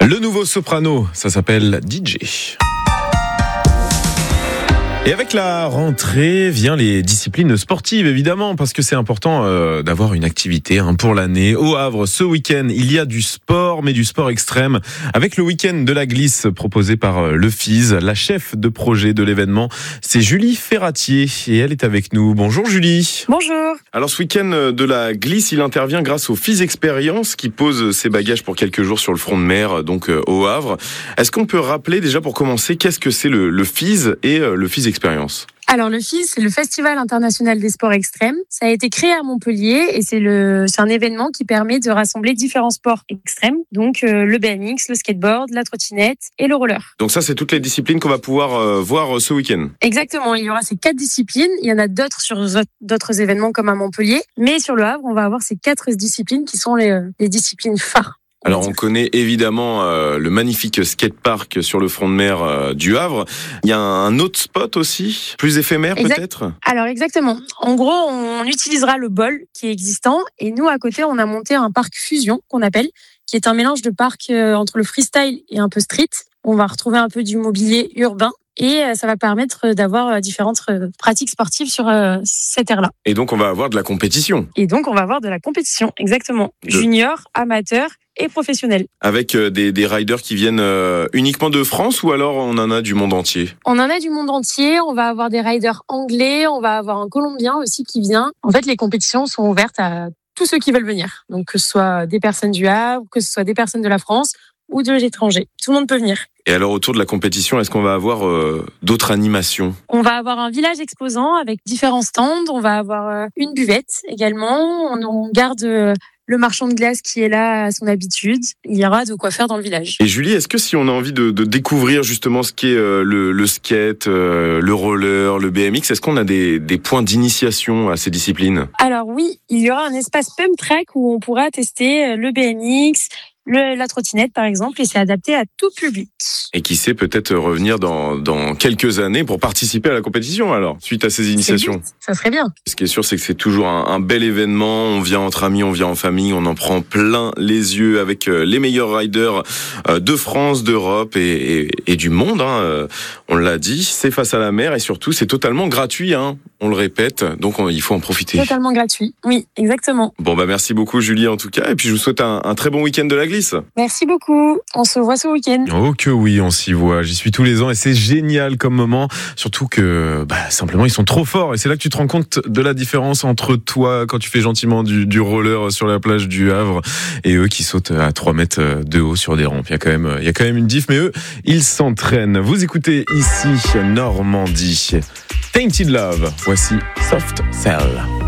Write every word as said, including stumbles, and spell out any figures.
Le nouveau soprano, ça s'appelle D J. Et avec la rentrée vient les disciplines sportives, évidemment, parce que c'est important euh, d'avoir une activité hein, pour l'année. Au Havre, ce week-end, il y a du sport, mais du sport extrême, avec le week-end de la glisse proposé par euh, le F I S. La chef de projet de l'événement, c'est Julie Ferratier, et elle est avec nous. Bonjour Julie. Bonjour. Alors ce week-end de la glisse, il intervient grâce au F I S Experience qui pose ses bagages pour quelques jours sur le front de mer, donc euh, au Havre. Est-ce qu'on peut rappeler déjà pour commencer, qu'est-ce que c'est le, le F I S et euh, le F I S Experience ? Alors le F I S, c'est le Festival international des sports extrêmes. Ça a été créé à Montpellier et c'est le c'est un événement qui permet de rassembler différents sports extrêmes, donc euh, le B M X, le skateboard, la trottinette et le roller. Donc ça, c'est toutes les disciplines qu'on va pouvoir euh, voir ce week-end. Exactement, il y aura ces quatre disciplines. Il y en a d'autres sur d'autres événements comme à Montpellier, mais sur le Havre, on va avoir ces quatre disciplines qui sont les, les disciplines phares. Alors on connaît évidemment euh, le magnifique skatepark sur le front de mer euh, du Havre. Il y a un autre spot aussi, plus éphémère exact. peut-être ? Alors exactement. En gros, on utilisera le bol qui est existant et nous à côté, on a monté un parc fusion qu'on appelle, qui est un mélange de parc euh, entre le freestyle et un peu street. On va retrouver un peu du mobilier urbain. Et ça va permettre d'avoir différentes pratiques sportives sur cette aire-là. Et donc, on va avoir de la compétition. Et donc, on va avoir de la compétition, exactement. De... Junior, amateur et professionnel. Avec des, des riders qui viennent uniquement de France ou alors on en a du monde entier ? On en a du monde entier. On va avoir des riders anglais. On va avoir un Colombien aussi qui vient. En fait, les compétitions sont ouvertes à tous ceux qui veulent venir. Donc, que ce soit des personnes du Havre, que ce soit des personnes de la France ou de l'étranger. Tout le monde peut venir. Et alors, autour de la compétition, est-ce qu'on va avoir euh, d'autres animations ? On va avoir un village exposant avec différents stands. On va avoir euh, une buvette également. On, on garde euh, le marchand de glace qui est là à son habitude. Il y aura de quoi faire dans le village. Et Julie, est-ce que si on a envie de, de découvrir justement ce qu'est euh, le, le skate, euh, le roller, le B M X, est-ce qu'on a des, des points d'initiation à ces disciplines ? Alors oui, il y aura un espace pump track où on pourra tester le B M X, Le, la trottinette par exemple, et c'est adapté à tout public. Et qui sait peut-être revenir dans, dans quelques années pour participer à la compétition alors, suite à ces initiations. Ça serait bien. Ce qui est sûr, c'est que c'est toujours un, un bel événement. On vient entre amis, on vient en famille, on en prend plein les yeux avec les meilleurs riders de France, d'Europe et, et, et du monde. Hein. On l'a dit, c'est face à la mer et surtout, c'est totalement gratuit. Hein. On le répète, donc on, il faut en profiter. Totalement gratuit, oui, exactement. Bon, bah merci beaucoup Julie en tout cas, et puis je vous souhaite un, un très bon week-end de la glisse. Merci beaucoup, on se voit ce week-end. Oh que oui, on s'y voit, j'y suis tous les ans et c'est génial comme moment, surtout que bah, simplement ils sont trop forts et c'est là que tu te rends compte de la différence entre toi quand tu fais gentiment du, du roller sur la plage du Havre et eux qui sautent à trois mètres de haut sur des rampes. Il y a quand même, il y a quand même une diff, mais eux, ils s'entraînent. Vous écoutez ici Normandie. Tainted Love, voici Soft Cell.